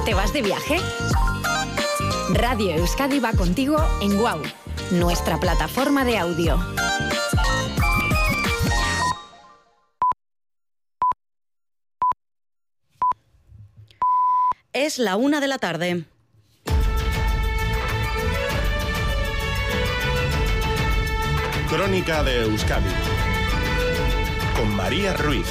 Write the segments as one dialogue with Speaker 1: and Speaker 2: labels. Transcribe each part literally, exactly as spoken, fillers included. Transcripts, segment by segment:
Speaker 1: ¿Te vas de viaje? Radio Euskadi va contigo en Wow, nuestra plataforma de audio.
Speaker 2: Es la una de la tarde.
Speaker 3: Crónica de Euskadi con María Ruiz.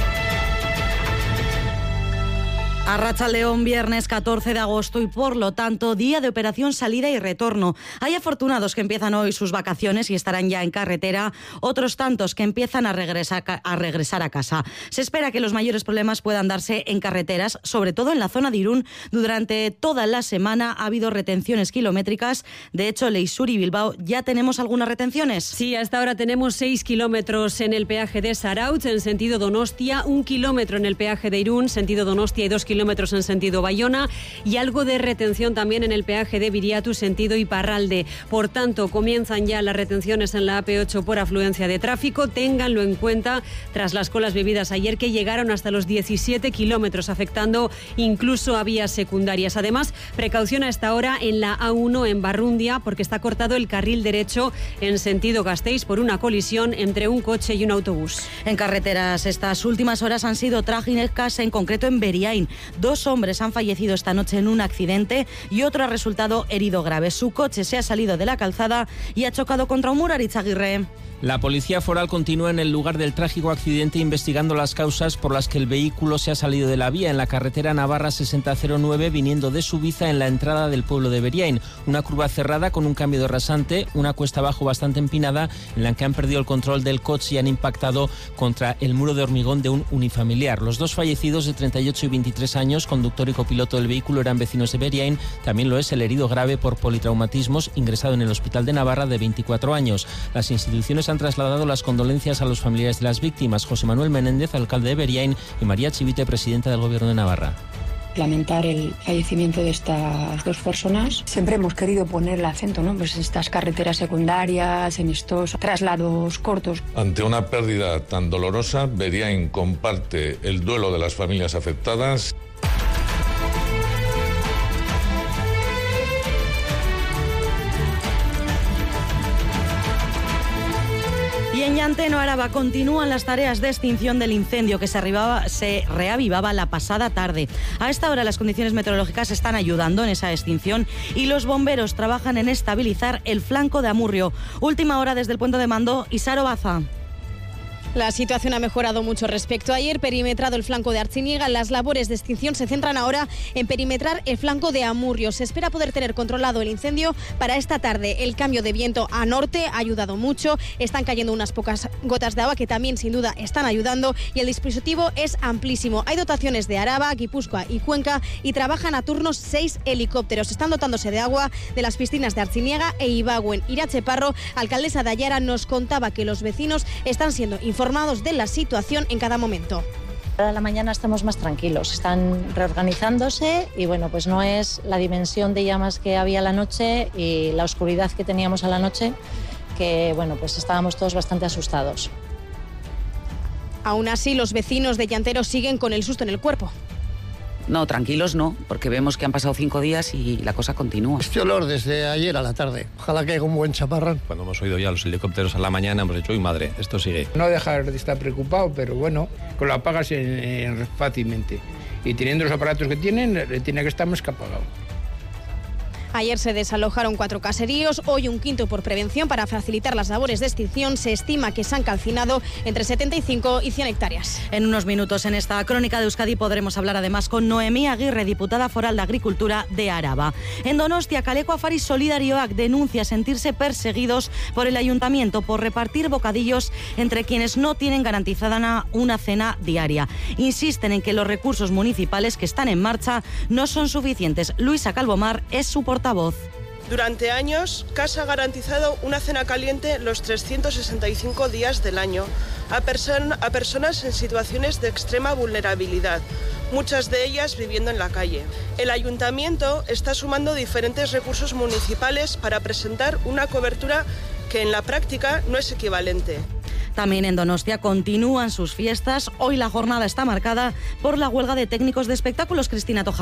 Speaker 2: Arratsaldeon, viernes catorce de agosto y por lo tanto día de operación salida y retorno. Hay afortunados que empiezan hoy sus vacaciones y estarán ya en carretera, otros tantos que empiezan a regresar a, regresar a casa. Se espera que los mayores problemas puedan darse en carreteras, sobre todo en la zona de Irún. Durante toda la semana ha habido retenciones kilométricas. De hecho, Leisur y Bilbao ya tenemos algunas retenciones.
Speaker 4: Sí, hasta ahora tenemos seis kilómetros en el peaje de Zarautz en sentido Donostia, un kilómetro en el peaje de Irún, sentido Donostia, y dos kilómetros kilómetros en sentido Bayona, y algo de retención también en el peaje de Viriatu sentido Iparralde. Por tanto, comienzan ya las retenciones en la A P ocho por afluencia de tráfico. Ténganlo en cuenta tras las colas vividas ayer, que llegaron hasta los diecisiete kilómetros, afectando incluso a vías secundarias. Además, precaución a esta hora en la A uno en Barrundia, porque está cortado el carril derecho en sentido Gasteiz por una colisión entre un coche y un autobús.
Speaker 2: En carreteras, estas últimas horas han sido trágicas, en concreto en Beriain. Dos hombres han fallecido esta noche en un accidente y otro ha resultado herido grave. Su coche se ha salido de la calzada y ha chocado contra un muro. Aritzaguirre.
Speaker 5: La Policía Foral continúa en el lugar del trágico accidente investigando las causas por las que el vehículo se ha salido de la vía en la carretera Navarra sesenta cero nueve viniendo de Subiza en la entrada del pueblo de Beriain. Una curva cerrada con un cambio de rasante, una cuesta abajo bastante empinada en la que han perdido el control del coche y han impactado contra el muro de hormigón de un unifamiliar. Los dos fallecidos de treinta y ocho y veintitrés años, conductor y copiloto del vehículo, eran vecinos de Beriain. También lo es el herido grave por politraumatismos ingresado en el Hospital de Navarra de veinticuatro años. Las instituciones han Han trasladado las condolencias a los familiares de las víctimas. José Manuel Menéndez, alcalde de Beriain, y María Chivite, presidenta del Gobierno de Navarra.
Speaker 6: Lamentar el fallecimiento de estas dos personas. Siempre hemos querido poner el acento, ¿no? Pues en estas carreteras secundarias, en estos traslados cortos.
Speaker 7: Ante una pérdida tan dolorosa, Beriain comparte el duelo de las familias afectadas.
Speaker 2: Y en Llanteno, Araba, continúan las tareas de extinción del incendio que se, arribaba, se reavivaba la pasada tarde. A esta hora las condiciones meteorológicas están ayudando en esa extinción y los bomberos trabajan en estabilizar el flanco de Amurrio. Última hora desde el puente de mando, Isaro Baza.
Speaker 8: La situación ha mejorado mucho respecto a ayer. Perimetrado el flanco de Artziniega, las labores de extinción se centran ahora en perimetrar el flanco de Amurrio. Se espera poder tener controlado el incendio para esta tarde. El cambio de viento a norte ha ayudado mucho. Están cayendo unas pocas gotas de agua que también sin duda están ayudando y el dispositivo es amplísimo. Hay dotaciones de Araba, Guipúzcoa y Cuenca y trabajan a turnos seis helicópteros. Están dotándose de agua de las piscinas de Artziniega e Ibagüen. Irache Parro, alcaldesa de Ayara, nos contaba que los vecinos están siendo informados informados de la situación en cada momento.
Speaker 9: A la mañana estamos más tranquilos, están reorganizándose y bueno, pues no es la dimensión de llamas que había a la noche y la oscuridad que teníamos a la noche, que bueno, pues estábamos todos bastante asustados.
Speaker 8: Aún así, los vecinos de Llantero siguen con el susto en el cuerpo.
Speaker 10: No, tranquilos no, porque vemos que han pasado cinco días y la cosa continúa.
Speaker 11: Este olor desde ayer a la tarde. Ojalá que haya un buen chaparrón.
Speaker 12: Cuando hemos oído ya los helicópteros a la mañana hemos dicho, uy madre, esto sigue.
Speaker 13: No dejar de estar preocupado, pero bueno, que lo apagas en, en, fácilmente. Y teniendo los aparatos que tienen, tiene que estar más que apagado.
Speaker 8: Ayer se desalojaron cuatro caseríos, hoy un quinto por prevención para facilitar las labores de extinción. Se estima que se han calcinado entre setenta y cinco y cien hectáreas.
Speaker 2: En unos minutos en esta crónica de Euskadi podremos hablar además con Noemí Aguirre, diputada foral de Agricultura de Araba. En Donostia, Kaleko Afari Solidarioak denuncia sentirse perseguidos por el ayuntamiento por repartir bocadillos entre quienes no tienen garantizada una cena diaria. Insisten en que los recursos municipales que están en marcha no son suficientes. Luisa Calvomar es su portavoz.
Speaker 14: Durante años, Casa ha garantizado una cena caliente los trescientos sesenta y cinco días del año a, person- a personas en situaciones de extrema vulnerabilidad, muchas de ellas viviendo en la calle. El ayuntamiento está sumando diferentes recursos municipales para presentar una cobertura que en la práctica no es equivalente.
Speaker 2: También en Donostia continúan sus fiestas. Hoy la jornada está marcada por la huelga de técnicos de espectáculos. Cristina Tojal.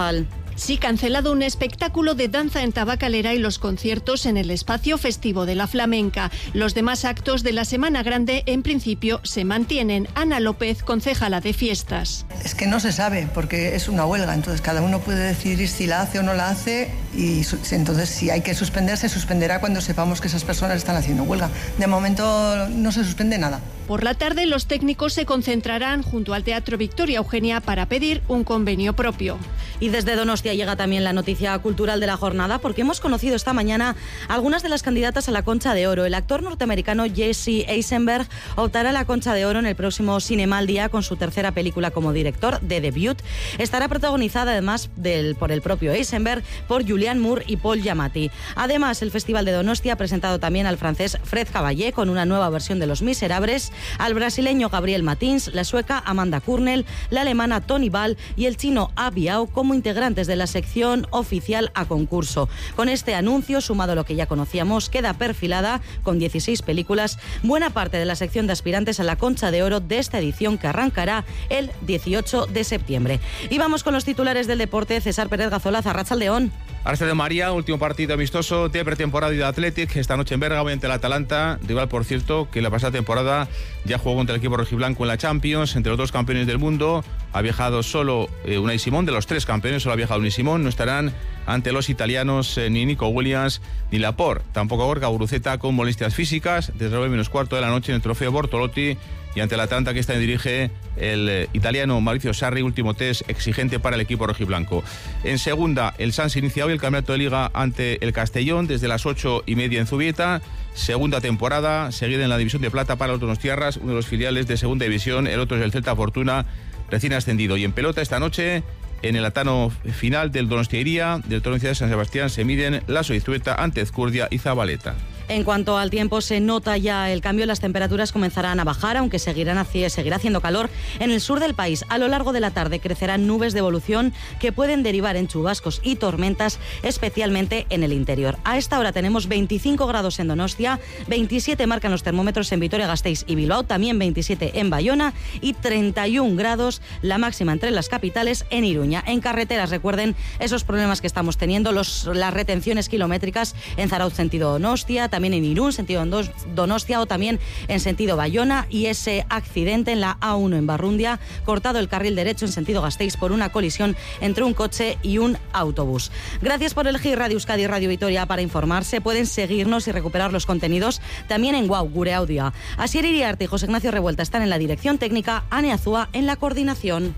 Speaker 15: Sí, cancelado un espectáculo de danza en Tabacalera y los conciertos en el espacio festivo de la Flamenca. Los demás actos de la Semana Grande, en principio, se mantienen. Ana López, concejala de fiestas.
Speaker 16: Es que no se sabe, porque es una huelga, entonces cada uno puede decidir si la hace o no la hace, y entonces si hay que suspender, se suspenderá cuando sepamos que esas personas están haciendo huelga. De momento no se suspende nada.
Speaker 15: Por la tarde, los técnicos se concentrarán junto al Teatro Victoria Eugenia para pedir un convenio propio.
Speaker 2: Y desde Donostia llega también la noticia cultural de la jornada, porque hemos conocido esta mañana algunas de las candidatas a la Concha de Oro. El actor norteamericano Jesse Eisenberg optará a la Concha de Oro en el próximo Cinema al Día con su tercera película como director de debut. Estará protagonizada además del, por el propio Eisenberg, por Julianne Moore y Paul Giamatti. Además, el Festival de Donostia ha presentado también al francés Fred Caballé con una nueva versión de Los Miserables, al brasileño Gabriel Matins, la sueca Amanda Kurnell, la alemana Toni Ball y el chino A Biao como integrantes de la sección oficial a concurso. Con este anuncio, sumado a lo que ya conocíamos, queda perfilada con dieciséis películas buena parte de la sección de aspirantes a la Concha de Oro de esta edición, que arrancará el dieciocho de septiembre. Y vamos con los titulares del deporte. César Pérez Gazola, Arratsaldeón.
Speaker 12: Arce María, último partido amistoso de pretemporada de Athletic esta noche en Bérgamo ante el Atalanta, rival por cierto que la pasada temporada ya jugó contra el equipo rojiblanco en la Champions, entre los dos campeones del mundo. Ha viajado solo eh, Unai Simón, de los tres campeones solo ha viajado Unai Simón. No estarán ante los italianos eh, ni Nico Williams ni Laporte, tampoco Gorka Guruceta con molestias físicas. Desde nueve menos cuarto de la noche en el trofeo Bortolotti y ante el Atalanta, que esta dirige el eh, italiano Maurizio Sarri, último test exigente para el equipo rojiblanco. En segunda, el Sanz inicia hoy el campeonato de Liga ante el Castellón desde las ocho y media en Zubieta. Segunda temporada, seguida en la División de Plata para los Donostiarras, uno de los filiales de Segunda División, el otro es el Celta Fortuna, recién ascendido. Y en pelota esta noche, en el atano final del Donostiairía, del Torneo de San Sebastián, se miden la Soizueta ante Ezcurdia y Zabaleta.
Speaker 2: En cuanto al tiempo, se nota ya el cambio. Las temperaturas comenzarán a bajar, aunque seguirán hacia, seguirá haciendo calor en el sur del país. A lo largo de la tarde crecerán nubes de evolución que pueden derivar en chubascos y tormentas, especialmente en el interior. A esta hora tenemos veinticinco grados en Donostia, veintisiete marcan los termómetros en Vitoria-Gasteiz y Bilbao, también veintisiete en Bayona y treinta y un grados la máxima entre las capitales en Iruña. En carreteras, recuerden esos problemas que estamos teniendo, los, las retenciones kilométricas en Zarautz sentido Donostia, también en Irún, sentido Donostia, o también en sentido Bayona, y ese accidente en la A uno en Barrundia, cortado el carril derecho en sentido Gasteiz por una colisión entre un coche y un autobús. Gracias por elegir Radio Euskadi y Radio Vitoria para informarse. Pueden seguirnos y recuperar los contenidos también en Guau, Gure Audio. Asier Iriarte y José Ignacio Revuelta están en la dirección técnica, Ane Azúa en la coordinación.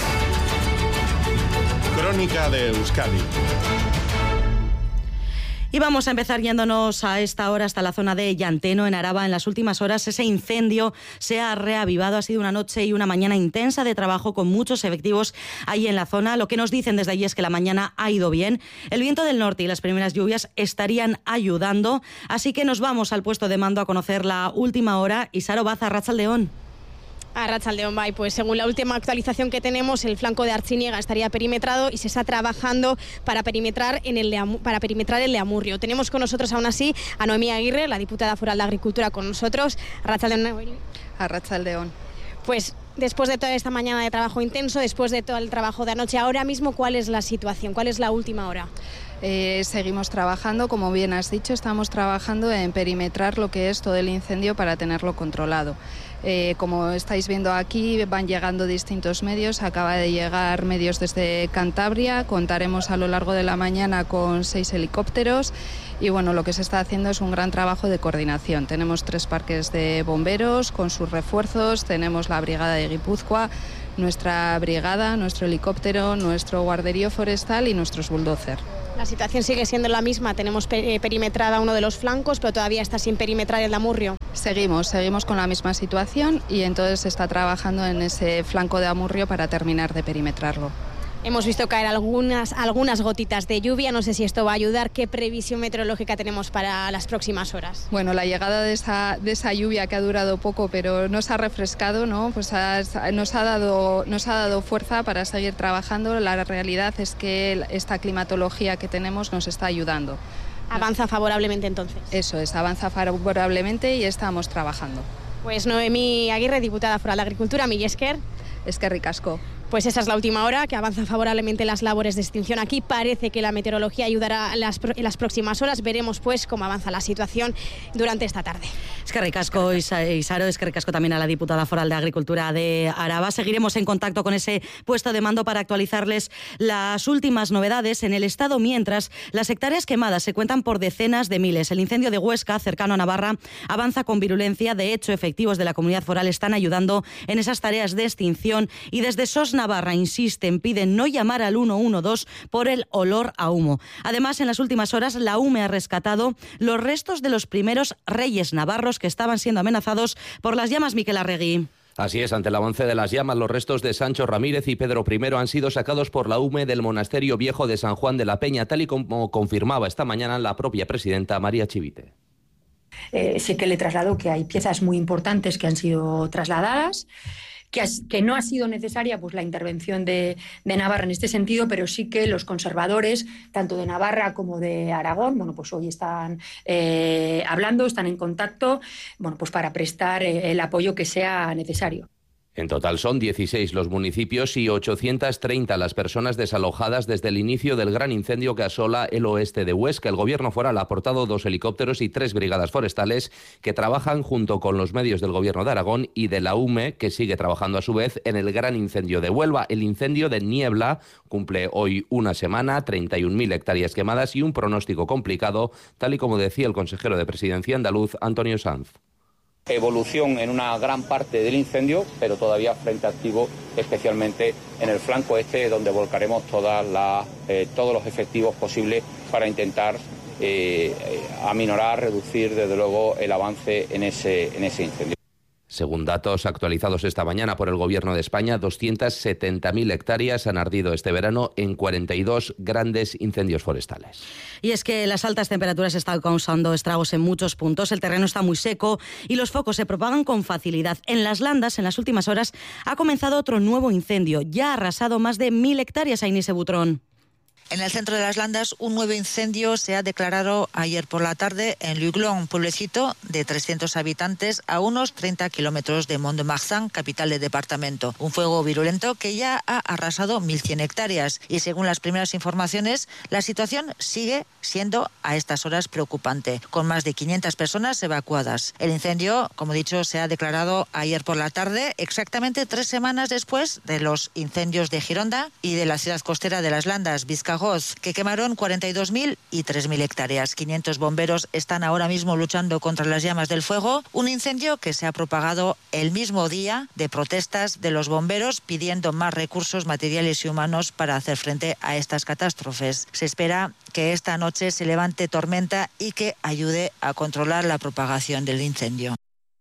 Speaker 3: Crónica de Euskadi.
Speaker 2: Y vamos a empezar yéndonos a esta hora hasta la zona de Llanteno, en Araba. En las últimas horas ese incendio se ha reavivado. Ha sido una noche y una mañana intensa de trabajo con muchos efectivos ahí en la zona. Lo que nos dicen desde allí es que la mañana ha ido bien. El viento del norte y las primeras lluvias estarían ayudando. Así que nos vamos al puesto de mando a conocer la última hora. Isaro Baza, Arratsaldeón.
Speaker 8: Arratsaldeón, Bay. Pues según la última actualización que tenemos, el flanco de Artziniega estaría perimetrado y se está trabajando para perimetrar, en el Leamu- para perimetrar el Leamurrio. Tenemos con nosotros aún así a Noemí Aguirre, la diputada foral de Agricultura, con nosotros. Arratsaldeón.
Speaker 17: Arratsaldeón.
Speaker 8: Pues después de toda esta mañana de trabajo intenso, después de todo el trabajo de anoche, ahora mismo, ¿cuál es la situación? ¿Cuál es la última hora?
Speaker 17: Eh, seguimos trabajando, como bien has dicho, estamos trabajando en perimetrar lo que es todo el incendio para tenerlo controlado. Eh, como estáis viendo aquí, van llegando distintos medios. Acaba de llegar medios desde Cantabria. Contaremos a lo largo de la mañana con seis helicópteros. Y bueno, lo que se está haciendo es un gran trabajo de coordinación. Tenemos tres parques de bomberos con sus refuerzos. Tenemos la brigada de Guipúzcoa, nuestra brigada, nuestro helicóptero, nuestro guarderío forestal y nuestros bulldozer.
Speaker 8: La situación sigue siendo la misma. Tenemos perimetrada uno de los flancos, pero todavía está sin perimetrar el Amurrio.
Speaker 17: Seguimos, seguimos con la misma situación y entonces se está trabajando en ese flanco de Amurrio para terminar de perimetrarlo.
Speaker 8: Hemos visto caer algunas, algunas gotitas de lluvia. No sé si esto va a ayudar. ¿Qué previsión meteorológica tenemos para las próximas horas?
Speaker 17: Bueno, la llegada de esa, de esa lluvia que ha durado poco, pero nos ha refrescado, ¿no? Pues ha, nos, ha dado, nos ha dado fuerza para seguir trabajando. La realidad es que esta climatología que tenemos nos está ayudando.
Speaker 8: ¿Avanza favorablemente entonces?
Speaker 17: Eso es, avanza favorablemente y estamos trabajando.
Speaker 8: Pues Noemí Aguirre, diputada foral de Agricultura, mila esker.
Speaker 17: Eskerrik asko.
Speaker 8: Pues esa es la última hora, que avanzan favorablemente las labores de extinción aquí. Parece que la meteorología ayudará en las, en las próximas horas. Veremos pues cómo avanza la situación durante esta tarde.
Speaker 2: Es que ricasco, Isaro, es que ricasco también a la diputada foral de Agricultura de Araba. Seguiremos en contacto con ese puesto de mando para actualizarles las últimas novedades en el estado, mientras las hectáreas quemadas se cuentan por decenas de miles. El incendio de Huesca, cercano a Navarra, avanza con virulencia. De hecho, efectivos de la comunidad foral están ayudando en esas tareas de extinción y desde SOS Navarra insisten, piden no llamar al uno uno dos por el olor a humo. Además, en las últimas horas, la U M E ha rescatado los restos de los primeros reyes navarros que estaban siendo amenazados por las llamas. Miquel Arregui.
Speaker 18: Así es, ante el avance de las llamas, los restos de Sancho Ramírez y Pedro primero han sido sacados por la U M E del Monasterio Viejo de San Juan de la Peña, tal y como confirmaba esta mañana la propia presidenta María Chivite.
Speaker 6: Eh, sí que le traslado que hay piezas muy importantes que han sido trasladadas, que, has, que no ha sido necesaria pues, la intervención de, de Navarra en este sentido, pero sí que los conservadores, tanto de Navarra como de Aragón, bueno, pues hoy están eh, hablando, están en contacto, bueno, pues para prestar eh, el apoyo que sea necesario.
Speaker 18: En total son dieciséis los municipios y ochocientas treinta las personas desalojadas desde el inicio del gran incendio que asola el oeste de Huesca. El gobierno foral ha aportado dos helicópteros y tres brigadas forestales que trabajan junto con los medios del gobierno de Aragón y de la U M E, que sigue trabajando a su vez en el gran incendio de Huelva. El incendio de Niebla cumple hoy una semana, treinta y un mil hectáreas quemadas y un pronóstico complicado, tal y como decía el consejero de Presidencia andaluz, Antonio Sanz.
Speaker 19: Evolución en una gran parte del incendio, pero todavía frente activo, especialmente en el flanco este, donde volcaremos todas las, eh, todos los efectivos posibles para intentar eh, aminorar, reducir desde luego el avance en ese, en ese incendio.
Speaker 18: Según datos actualizados esta mañana por el Gobierno de España, doscientas setenta mil hectáreas han ardido este verano en cuarenta y dos grandes incendios forestales.
Speaker 2: Y es que las altas temperaturas están causando estragos en muchos puntos, el terreno está muy seco y los focos se propagan con facilidad. En Las Landas, en las últimas horas, ha comenzado otro nuevo incendio. Ya ha arrasado más de mil hectáreas a Inés Butrón.
Speaker 20: En el centro de Las Landas, un nuevo incendio se ha declarado ayer por la tarde en Luglón, un pueblecito de trescientos habitantes a unos treinta kilómetros de Mont-de-Marsan, capital del departamento. Un fuego virulento que ya ha arrasado mil cien hectáreas y según las primeras informaciones, la situación sigue siendo a estas horas preocupante, con más de quinientas personas evacuadas. El incendio, como he dicho, se ha declarado ayer por la tarde, exactamente tres semanas después de los incendios de Gironda y de la ciudad costera de Las Landas, Vizcaja, que quemaron cuarenta y dos mil y tres mil hectáreas. quinientos bomberos están ahora mismo luchando contra las llamas del fuego, un incendio que se ha propagado el mismo día de protestas de los bomberos pidiendo más recursos materiales y humanos para hacer frente a estas catástrofes. Se espera que esta noche se levante tormenta y que ayude a controlar la propagación del incendio.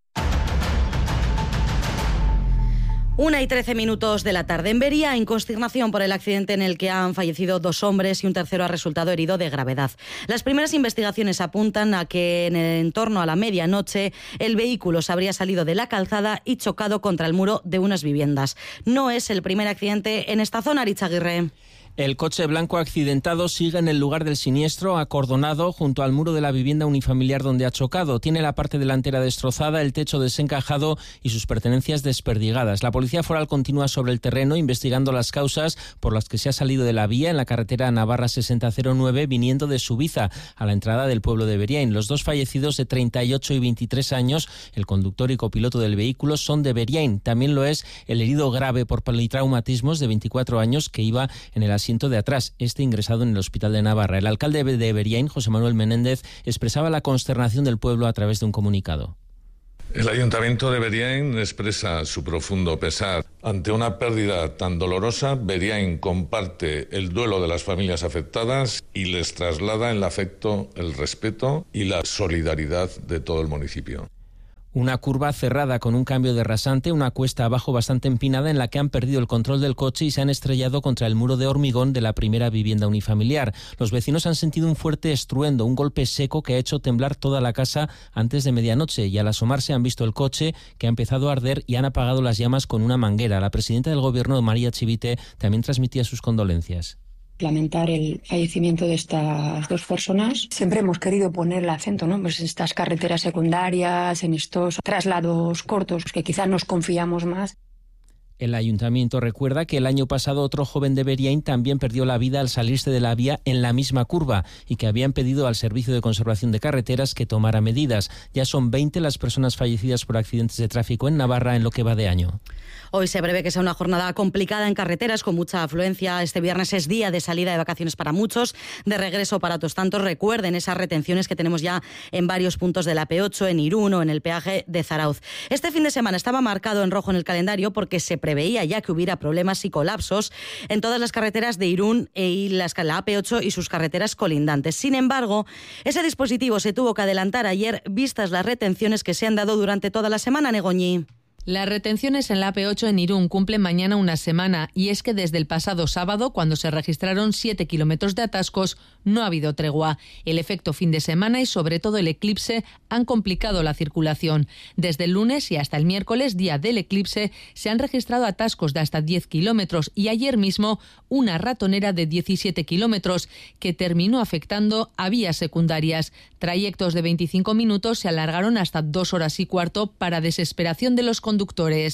Speaker 2: Una y trece minutos de la tarde. En Vería, en consternación por el accidente en el que han fallecido dos hombres y un tercero ha resultado herido de gravedad. Las primeras investigaciones apuntan a que en, el, en torno a la medianoche el vehículo se habría salido de la calzada y chocado contra el muro de unas viviendas. No es el primer accidente en esta zona, Arich Aguirre.
Speaker 5: El coche blanco accidentado sigue en el lugar del siniestro, acordonado junto al muro de la vivienda unifamiliar donde ha chocado. Tiene la parte delantera destrozada, el techo desencajado y sus pertenencias desperdigadas. La Policía Foral continúa sobre el terreno investigando las causas por las que se ha salido de la vía en la carretera Navarra sesenta cero nueve viniendo de Subiza a la entrada del pueblo de Beriain. Los dos fallecidos de treinta y ocho y veintitrés años, el conductor y copiloto del vehículo, son de Beriain. También lo es el herido grave por politraumatismos de veinticuatro años que iba en el asiento de atrás, este ingresado en el hospital de Navarra. El alcalde de Beriain, José Manuel Menéndez, expresaba la consternación del pueblo a través de un comunicado.
Speaker 7: El Ayuntamiento de Beriain expresa su profundo pesar ante una pérdida tan dolorosa. Beriain comparte el duelo de las familias afectadas y les traslada el afecto, el respeto y la solidaridad de todo el municipio.
Speaker 5: Una curva cerrada con un cambio de rasante, una cuesta abajo bastante empinada en la que han perdido el control del coche y se han estrellado contra el muro de hormigón de la primera vivienda unifamiliar. Los vecinos han sentido un fuerte estruendo, un golpe seco que ha hecho temblar toda la casa antes de medianoche y al asomarse han visto el coche que ha empezado a arder y han apagado las llamas con una manguera. La presidenta del Gobierno, María Chivite, también transmitía sus condolencias.
Speaker 6: Lamentar el fallecimiento de estas dos personas. Siempre hemos querido poner el acento, ¿no? Pues en estas carreteras secundarias, en estos traslados cortos que quizás nos confiamos más.
Speaker 5: El ayuntamiento recuerda que el año pasado otro joven de Beriain también perdió la vida al salirse de la vía en la misma curva y que habían pedido al Servicio de Conservación de Carreteras que tomara medidas. Ya son veinte las personas fallecidas por accidentes de tráfico en Navarra en lo que va de año.
Speaker 2: Hoy se prevé que sea una jornada complicada en carreteras con mucha afluencia. Este viernes es día de salida de vacaciones para muchos, de regreso para otros tantos. Recuerden esas retenciones que tenemos ya en varios puntos de la P ocho, en Irún o en el peaje de Zarauz. Este fin de semana estaba marcado en rojo en el calendario porque se preveía ya que hubiera problemas y colapsos en todas las carreteras de Irún y la A P ocho y sus carreteras colindantes. Sin embargo, ese dispositivo se tuvo que adelantar ayer vistas las retenciones que se han dado durante toda la semana, Negoñi.
Speaker 21: Las retenciones en la A P ocho en Irún cumplen mañana una semana y es que desde el pasado sábado, cuando se registraron siete kilómetros de atascos, no ha habido tregua. El efecto fin de semana y sobre todo el eclipse han complicado la circulación. Desde el lunes y hasta el miércoles, día del eclipse, se han registrado atascos de hasta diez kilómetros y ayer mismo una ratonera de diecisiete kilómetros que terminó afectando a vías secundarias. Trayectos de veinticinco minutos se alargaron hasta dos horas y cuarto para desesperación de los conductores.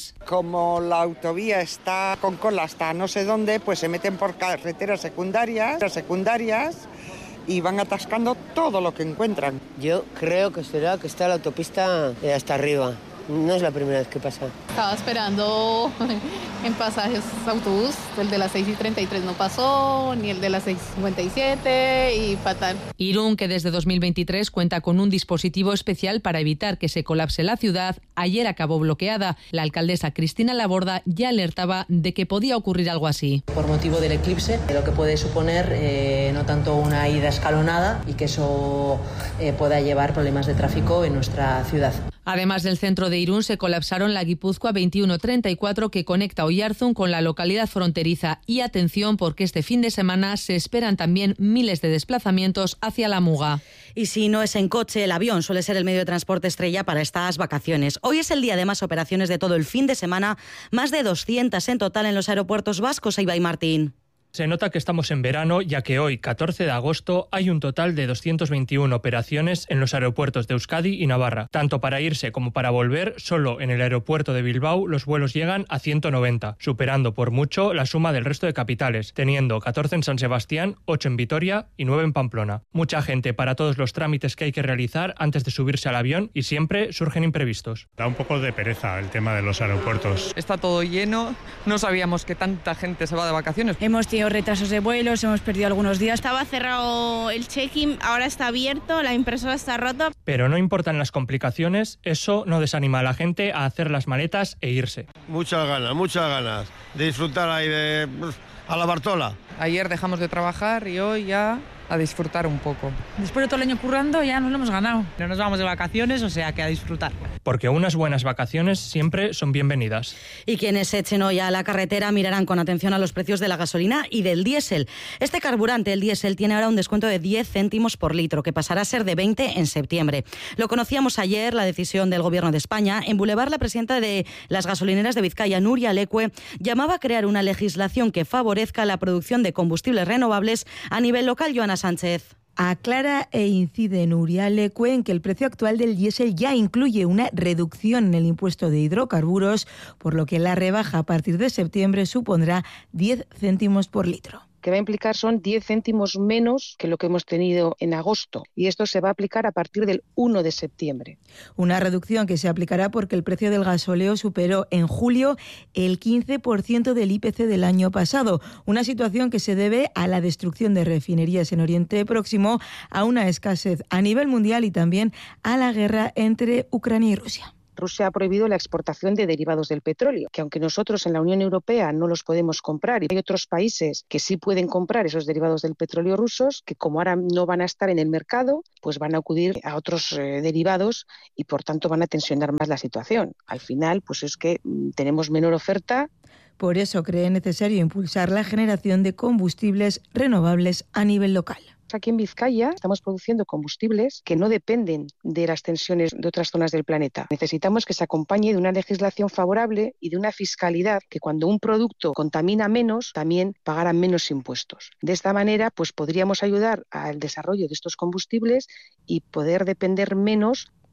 Speaker 22: Como la autovía está con cola hasta no sé dónde, pues se meten por carreteras secundarias, secundarias y van atascando todo lo que encuentran.
Speaker 23: Yo creo que será que está la autopista hasta arriba. No es la primera vez que pasa.
Speaker 24: Estaba esperando en pasajes autobús, el de las seis y treinta y tres no pasó, ni el de las seis y cincuenta y siete y fatal.
Speaker 21: Irún, que desde dos mil veintitrés cuenta con un dispositivo especial para evitar que se colapse la ciudad, ayer acabó bloqueada. La alcaldesa Cristina Laborda ya alertaba de que podía ocurrir algo así.
Speaker 25: Por motivo del eclipse, lo que puede suponer eh, no tanto una ida escalonada y que eso eh, pueda llevar problemas de tráfico en nuestra ciudad.
Speaker 21: Además del centro de Irún, se colapsaron la Guipúzcoa veintiuno treinta y cuatro que conecta Oyarzún con la localidad fronteriza. Y atención, porque este fin de semana se esperan también miles de desplazamientos hacia la Muga.
Speaker 2: Y si no es en coche, el avión suele ser el medio de transporte estrella para estas vacaciones. Hoy es el día de más operaciones de todo el fin de semana, más de doscientas en total en los aeropuertos vascos. Ibai Martín.
Speaker 26: Se nota que estamos en verano, ya que hoy, catorce de agosto, hay un total de doscientas veintiuno operaciones en los aeropuertos de Euskadi y Navarra. Tanto para irse como para volver, solo en el aeropuerto de Bilbao los vuelos llegan a ciento noventa, superando por mucho la suma del resto de capitales, teniendo catorce en San Sebastián, ocho en Vitoria y nueve en Pamplona. Mucha gente para todos los trámites que hay que realizar antes de subirse al avión y siempre surgen imprevistos.
Speaker 27: Da un poco de pereza el tema de los aeropuertos.
Speaker 28: Está todo lleno, no sabíamos que tanta gente se va de vacaciones.
Speaker 29: Hemos tenido retrasos de vuelos, hemos perdido algunos días. Estaba cerrado el check-in, ahora está abierto, la impresora está rota.
Speaker 26: Pero no importan las complicaciones, eso no desanima a la gente a hacer las maletas e irse.
Speaker 30: Muchas ganas, muchas ganas de disfrutar ahí de a la Bartola.
Speaker 28: Ayer dejamos de trabajar y hoy ya a disfrutar un poco.
Speaker 29: Después de todo el año currando ya nos lo hemos ganado.
Speaker 31: No nos vamos de vacaciones, o sea que a disfrutar.
Speaker 26: Porque unas buenas vacaciones siempre son bienvenidas.
Speaker 2: Y quienes echen hoy a la carretera mirarán con atención a los precios de la gasolina y del diésel. Este carburante, el diésel, tiene ahora un descuento de diez céntimos por litro, que pasará a ser de veinte en septiembre. Lo conocíamos ayer, la decisión del Gobierno de España. En Boulevard, la presidenta de las gasolineras de Vizcaya, Nuria Lecue, llamaba a crear una legislación que favorezca la producción de combustibles renovables a nivel local. Joana Sánchez.
Speaker 32: Aclara e incide Nuria Lecue en que el precio actual del diésel ya incluye una reducción en el impuesto de hidrocarburos, por lo que la rebaja a partir de septiembre supondrá diez céntimos por litro.
Speaker 33: Que va a implicar son diez céntimos menos que lo que hemos tenido en agosto, y esto se va a aplicar a partir del uno de septiembre.
Speaker 32: Una reducción que se aplicará porque el precio del gasóleo superó en julio el quince por ciento del I P C del año pasado, una situación que se debe a la destrucción de refinerías en Oriente Próximo, a una escasez a nivel mundial y también a la guerra entre Ucrania y Rusia.
Speaker 33: Rusia ha prohibido la exportación de derivados del petróleo, que aunque nosotros en la Unión Europea no los podemos comprar, y hay otros países que sí pueden comprar esos derivados del petróleo rusos, que como ahora no van a estar en el mercado, pues van a acudir a otros eh, derivados y por tanto van a tensionar más la situación. Al final, pues es que mm, tenemos menor oferta.
Speaker 32: Por eso cree necesario impulsar la generación de combustibles renovables a nivel local.
Speaker 33: Aquí en Vizcaya estamos produciendo combustibles que no dependen de las tensiones de otras zonas del planeta. Necesitamos que se acompañe de una legislación favorable y de una fiscalidad que cuando un producto contamina menos, también pagarán menos impuestos. De esta manera, pues podríamos ayudar al desarrollo de estos combustibles y poder depender menos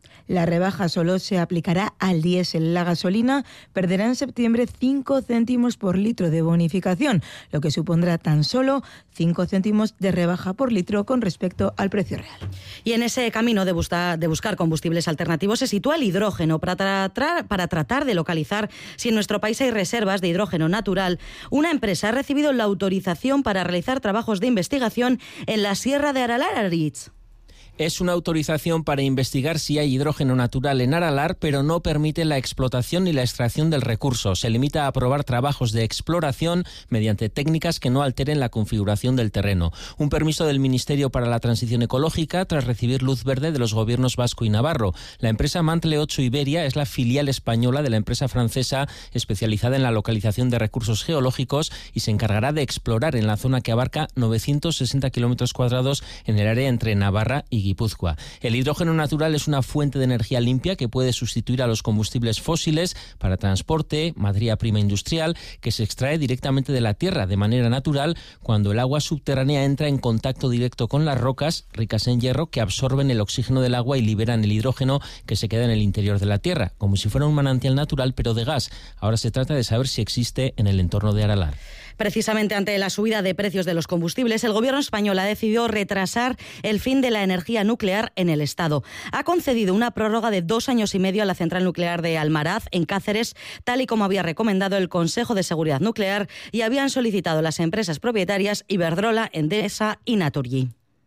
Speaker 32: La rebaja solo se aplicará al diésel. La gasolina perderá en septiembre cinco céntimos por litro de bonificación, lo que supondrá tan solo cinco céntimos de rebaja por litro con respecto al precio real.
Speaker 2: Y en ese camino de, buscar, de buscar combustibles alternativos se sitúa el hidrógeno para, tra tra para tratar de localizar si en nuestro país hay reservas de hidrógeno natural. Una empresa ha recibido la autorización para realizar trabajos de investigación en la Sierra de Aralarich.
Speaker 5: Es una autorización para investigar si hay hidrógeno natural en Aralar, pero no permite la explotación ni la extracción del recurso. Se limita a aprobar trabajos de exploración mediante técnicas que no alteren la configuración del terreno. Un permiso del Ministerio para la Transición Ecológica tras recibir luz verde de los gobiernos vasco y navarro. La empresa Mantle ocho Iberia es la filial española de la empresa francesa especializada en la localización de recursos geológicos y se encargará de explorar en la zona que abarca novecientos sesenta kilómetros cuadrados en el área entre Navarra y Guipúzcoa. El hidrógeno natural es una fuente de energía limpia que puede sustituir a los combustibles fósiles para transporte, materia prima industrial, que se extrae directamente de la tierra de manera natural cuando el agua subterránea entra en contacto directo con las rocas ricas en hierro que absorben el oxígeno del agua y liberan el hidrógeno que se queda en el interior de la tierra, como si fuera un manantial natural pero de gas. Ahora se trata de saber si existe en el entorno de Aralar.
Speaker 2: Precisamente ante la subida de precios de los combustibles, el Gobierno español ha decidido retrasar el fin de la energía nuclear en el Estado. Ha concedido una prórroga de dos años y medio a la central nuclear de Almaraz, en Cáceres, tal y como había recomendado el Consejo de Seguridad Nuclear y habían solicitado las empresas propietarias Iberdrola, Endesa y Naturgy.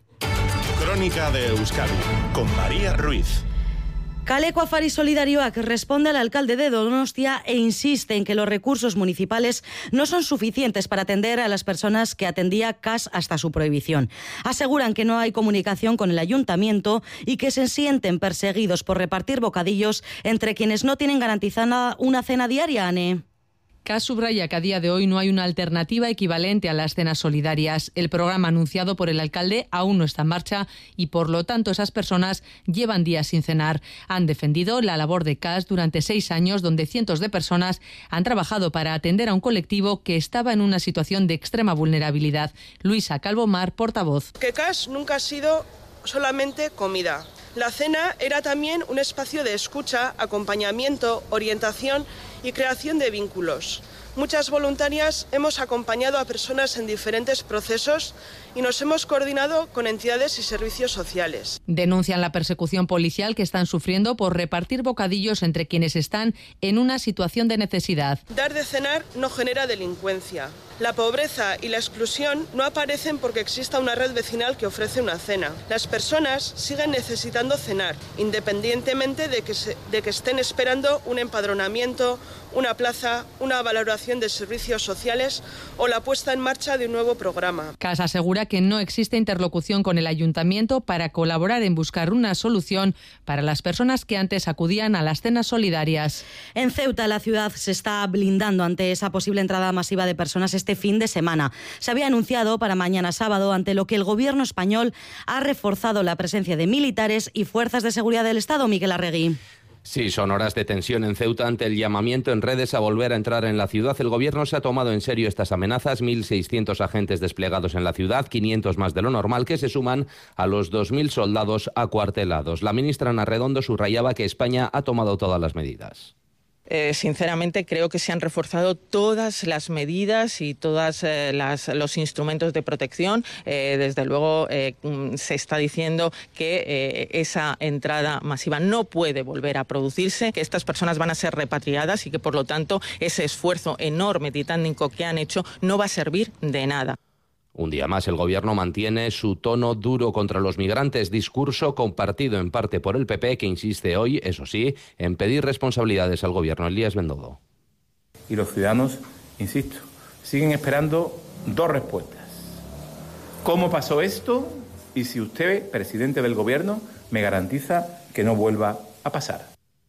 Speaker 1: Crónica de Euskadi, con María Ruiz.
Speaker 2: Kaleko Afari Solidarioak responde al alcalde de Donostia e insiste en que los recursos municipales no son suficientes para atender a las personas que atendía C A S hasta su prohibición. Aseguran que no hay comunicación con el ayuntamiento y que se sienten perseguidos por repartir bocadillos entre quienes no tienen garantizada una cena diaria, Ane.
Speaker 21: C A S subraya que a día de hoy no hay una alternativa equivalente a las cenas solidarias. El programa anunciado por el alcalde aún no está en marcha y, por lo tanto, esas personas llevan días sin cenar. Han defendido la labor de C A S durante seis años, donde cientos de personas han trabajado para atender a un colectivo que estaba en una situación de extrema vulnerabilidad. Luisa Calvomar, portavoz.
Speaker 3: Que C A S nunca ha sido solamente comida. La cena era también un espacio de escucha, acompañamiento, orientación y creación de vínculos. Muchas voluntarias hemos acompañado a personas en diferentes procesos y nos hemos coordinado con entidades y servicios sociales.
Speaker 21: Denuncian la persecución policial que están sufriendo por repartir bocadillos entre quienes están en una situación de necesidad.
Speaker 3: Dar de cenar no genera delincuencia. La pobreza y la exclusión no aparecen porque exista una red vecinal que ofrece una cena. Las personas siguen necesitando cenar, independientemente de que, se, de que estén esperando un empadronamiento, una plaza, una valoración de servicios sociales o la puesta en marcha de un nuevo programa.
Speaker 21: C A S asegura que no existe interlocución con el ayuntamiento para colaborar en buscar una solución para las personas que antes acudían a las cenas solidarias.
Speaker 2: En Ceuta, la ciudad se está blindando ante esa posible entrada masiva de personas este fin de semana. Se había anunciado para mañana sábado, ante lo que el gobierno español ha reforzado la presencia de militares y fuerzas de seguridad del Estado. Miquel Arregui.
Speaker 18: Sí, son horas de tensión en Ceuta ante el llamamiento en redes a volver a entrar en la ciudad. El gobierno se ha tomado en serio estas amenazas. mil seiscientos agentes desplegados en la ciudad, quinientos más de lo normal, que se suman a los dos mil soldados acuartelados. La ministra Ana Redondo subrayaba que España ha tomado todas las medidas.
Speaker 31: Eh, sinceramente creo que se han reforzado todas las medidas y todos eh, los instrumentos de protección. Eh, desde luego eh, se está diciendo que eh, esa entrada masiva no puede volver a producirse, que estas personas van a ser repatriadas y que por lo tanto ese esfuerzo enorme titánico que han hecho no va a servir de nada.
Speaker 18: Un día más, el gobierno mantiene su tono duro contra los migrantes, discurso compartido en parte por el P P, que insiste hoy, eso sí, en pedir responsabilidades al gobierno. Elías Bendodo.
Speaker 4: Y los ciudadanos, insisto, siguen esperando dos respuestas. ¿Cómo pasó esto? Y si usted, presidente del gobierno, me garantiza que no vuelva a pasar.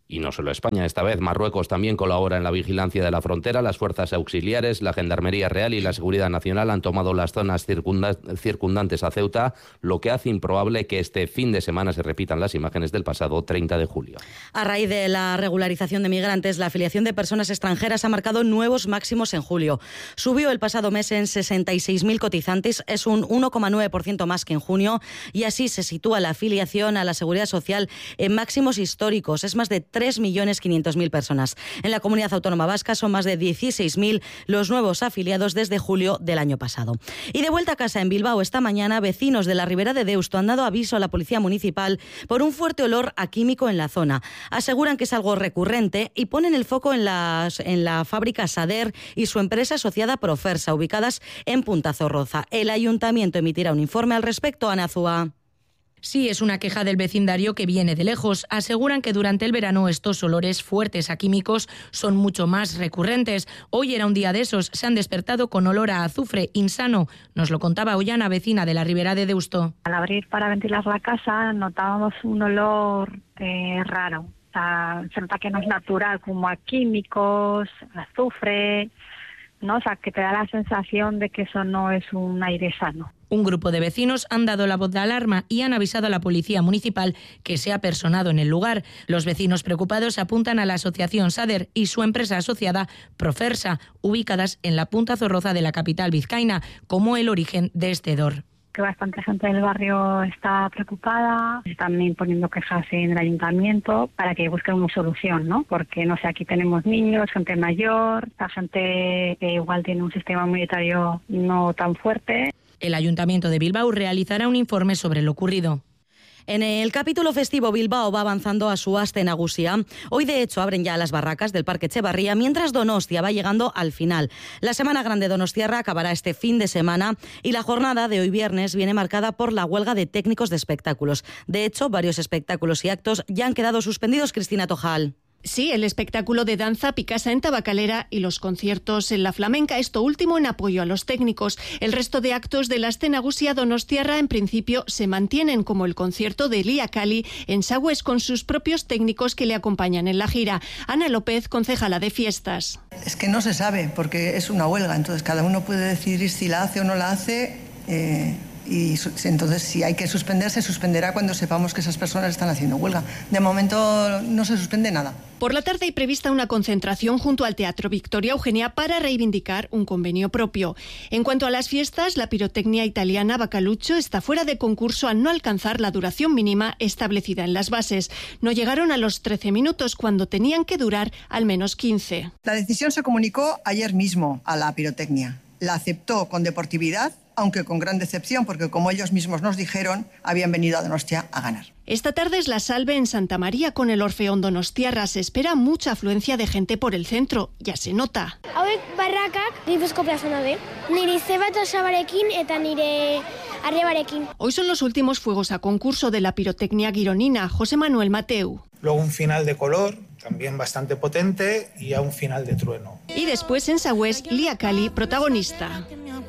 Speaker 18: Y no solo España, esta vez Marruecos también colabora en la vigilancia de la frontera. Las fuerzas auxiliares, la Gendarmería Real y la Seguridad Nacional han tomado las zonas circunda- circundantes a Ceuta, lo que hace improbable que este fin de semana se repitan las imágenes del pasado treinta de julio.
Speaker 2: A raíz de la regularización de migrantes, la afiliación de personas extranjeras ha marcado nuevos máximos en julio. Subió el pasado mes en sesenta y seis mil cotizantes, es un uno coma nueve por ciento más que en junio, y así se sitúa la afiliación a la Seguridad Social en máximos históricos. Es más de tres millones quinientas mil personas. En la Comunidad Autónoma Vasca son más de dieciséis mil los nuevos afiliados desde julio del año pasado. Y de vuelta a casa en Bilbao, esta mañana vecinos de la Ribera de Deusto han dado aviso a la Policía Municipal por un fuerte olor a químico en la zona. Aseguran que es algo recurrente y ponen el foco en, las, en la fábrica Sader y su empresa asociada Profersa, ubicadas en Punta Zorroza. El Ayuntamiento emitirá un informe al respecto. Ana Zúa.
Speaker 7: Sí, es una queja del vecindario que viene de lejos. Aseguran que durante el verano estos olores fuertes a químicos son mucho más recurrentes. Hoy era un día de esos. Se han despertado con olor a azufre insano. Nos lo contaba Ollana, vecina de la Ribera de Deusto.
Speaker 8: Al abrir para ventilar la casa notábamos un olor eh, raro. O sea, se nota que no es natural, como a químicos, azufre, ¿no? O sea, que te da la sensación de que eso no es un aire sano.
Speaker 7: Un grupo de vecinos han dado la voz de alarma y han avisado a la Policía Municipal que se ha personado en el lugar. Los vecinos preocupados apuntan a la asociación Sader y su empresa asociada Profersa, ubicadas en la Punta Zorroza de la capital vizcaína, como el origen de este hedor.
Speaker 8: Que bastante gente del barrio está preocupada, están imponiendo quejas en el ayuntamiento para que busquen una solución, ¿no? Porque, no sé, aquí tenemos niños, gente mayor, la gente que igual tiene un sistema inmunitario no tan fuerte.
Speaker 7: El Ayuntamiento de Bilbao realizará un informe sobre lo ocurrido.
Speaker 2: En el capítulo festivo, Bilbao va avanzando a su aste nagusia. Hoy, de hecho, abren ya las barracas del Parque Etxebarria, mientras Donostia va llegando al final. La Semana Grande Donostiarra acabará este fin de semana y la jornada de hoy viernes viene marcada por la huelga de técnicos de espectáculos. De hecho, varios espectáculos y actos ya han quedado suspendidos. Cristina Tojal.
Speaker 9: Sí, el espectáculo de danza Picasa en Tabacalera y los conciertos en la Flamenca, esto último en apoyo a los técnicos. El resto de actos de la Aste Nagusia Donostiarra en principio se mantienen, como el concierto de Lía Cali en Sagües con sus propios técnicos que le acompañan en la gira. Ana López, concejala de fiestas.
Speaker 10: Es que no se sabe porque es una huelga, entonces cada uno puede decidir si la hace o no la hace. Eh... Y entonces, si hay que suspender, se suspenderá cuando sepamos que esas personas están haciendo huelga. De momento no se suspende nada.
Speaker 9: Por la tarde hay prevista una concentración junto al Teatro Victoria Eugenia para reivindicar un convenio propio. En cuanto a las fiestas, la pirotecnia italiana Bacalucho está fuera de concurso al no alcanzar la duración mínima establecida en las bases. No llegaron a los trece minutos cuando tenían que durar al menos quince.
Speaker 10: La decisión se comunicó ayer mismo a la pirotecnia. La aceptó con deportividad, aunque con gran decepción, porque como ellos mismos nos dijeron, habían venido a Donostia a ganar.
Speaker 9: Esta tarde es la salve en Santa María con el Orfeón Donostiarra. Se espera mucha afluencia de gente por el centro, ya se nota.
Speaker 11: Hauek barrakak Gipuzko plazan daude. Nire zebat osabarekin eta nire arrebarekin.
Speaker 9: Hoy son los últimos fuegos a concurso de la pirotecnia gironina. José Manuel Mateu.
Speaker 12: Luego un final de color, también bastante potente, y a un final de trueno.
Speaker 9: Y después en Sagües, Lía Cali, protagonista.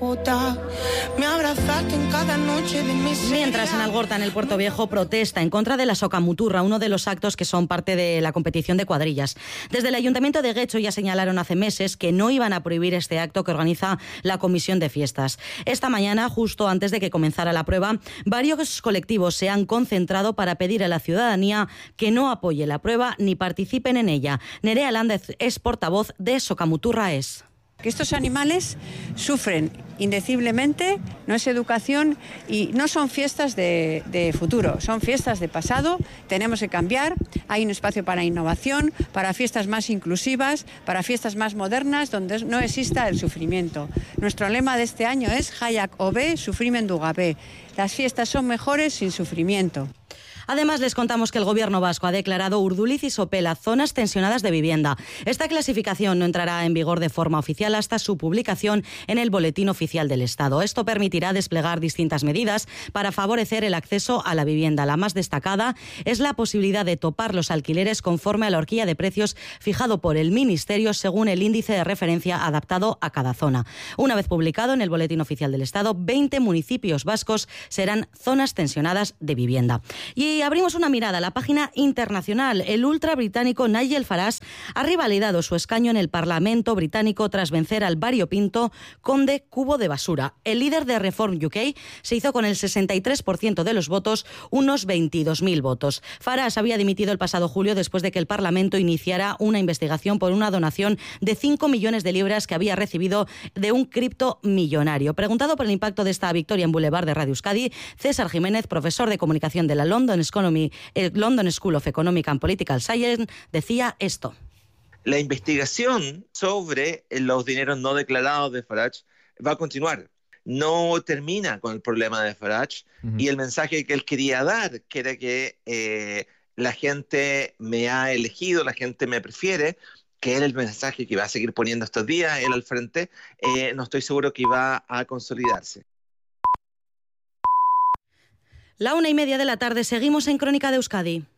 Speaker 2: Mientras en Algorta, en el Puerto Viejo, protesta en contra de la socamuturra, uno de los actos que son parte de la competición de cuadrillas. Desde el Ayuntamiento de Guecho ya señalaron hace meses que no iban a prohibir este acto que organiza la Comisión de Fiestas. Esta mañana, justo antes de que comenzara la prueba, varios colectivos se han concentrado para pedir a la ciudadanía que no apoye la prueba ni participen en ella. Nerea Lández es portavoz de Socamuturra Es.
Speaker 13: Que estos animales sufren indeciblemente, no es educación y no son fiestas de, de futuro, son fiestas de pasado. Tenemos que cambiar, hay un espacio para innovación, para fiestas más inclusivas, para fiestas más modernas donde no exista el sufrimiento. Nuestro lema de este año es Hayak Obe, Sufrimendu Gabe. Las fiestas son mejores sin sufrimiento.
Speaker 2: Además, les contamos que el Gobierno vasco ha declarado Urduliz y Sopela zonas tensionadas de vivienda. Esta clasificación no entrará en vigor de forma oficial hasta su publicación en el Boletín Oficial del Estado. Esto permitirá desplegar distintas medidas para favorecer el acceso a la vivienda. La más destacada es la posibilidad de topar los alquileres conforme a la horquilla de precios fijado por el Ministerio según el índice de referencia adaptado a cada zona. Una vez publicado en el Boletín Oficial del Estado, veinte municipios vascos serán zonas tensionadas de vivienda. Y Y abrimos una mirada a la página internacional. El ultra británico Nigel Farage ha revalidado su escaño en el Parlamento británico tras vencer al variopinto conde Cubo de Basura. El líder de Reform U K se hizo con el sesenta y tres por ciento de los votos, unos veintidós mil votos. Farage había dimitido el pasado julio después de que el Parlamento iniciara una investigación por una donación de cinco millones de libras que había recibido de un criptomillonario. Preguntado por el impacto de esta victoria en Boulevard de Radio Euskadi, César Jiménez, profesor de comunicación de la London Economy, el London School of Economic and Political Science, decía esto.
Speaker 6: La investigación sobre los dineros no declarados de Farage va a continuar. No termina con el problema de Farage uh-huh. y el mensaje que él quería dar, que era que eh, la gente me ha elegido, la gente me prefiere, que era el mensaje que va a seguir poniendo estos días él al frente, eh, no estoy seguro que va a consolidarse.
Speaker 2: La una y media de la tarde, seguimos en Crónica de Euskadi.